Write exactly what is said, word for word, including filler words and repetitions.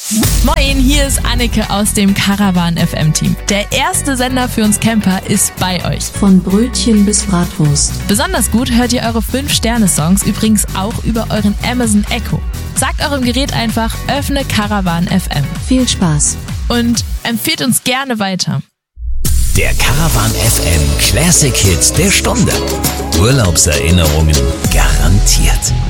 Moin, hier ist Anneke aus dem Caravan F M Team. Der erste Sender für uns Camper ist bei euch. Von Brötchen bis Bratwurst. Besonders gut hört ihr eure fünf Sterne Songs übrigens auch über euren Amazon Echo. Sagt eurem Gerät einfach, öffne Caravan F M. Viel Spaß. Und empfehlt uns gerne weiter. Der Caravan F M Classic Hits der Stunde. Urlaubserinnerungen garantiert.